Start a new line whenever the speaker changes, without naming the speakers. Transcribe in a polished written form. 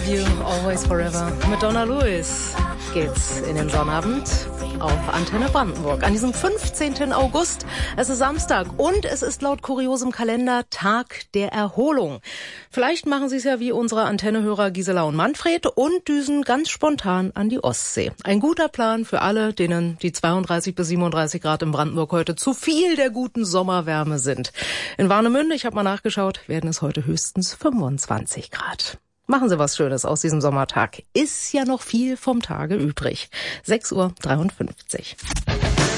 You, Always Forever. Mit Donna Lewis geht's in den Sonnabend auf Antenne Brandenburg. An diesem 15. August, es ist Samstag und es ist laut kuriosem Kalender Tag der Erholung. Vielleicht machen Sie es ja wie unsere Antennehörer Gisela und Manfred und düsen ganz spontan an die Ostsee. Ein guter Plan für alle, denen die 32 bis 37 Grad in Brandenburg heute zu viel der guten Sommerwärme sind. In Warnemünde, ich habe mal nachgeschaut, werden es heute höchstens 25 Grad. Machen Sie was Schönes aus diesem Sommertag. Ist ja noch viel vom Tage übrig. 6:53 Uhr.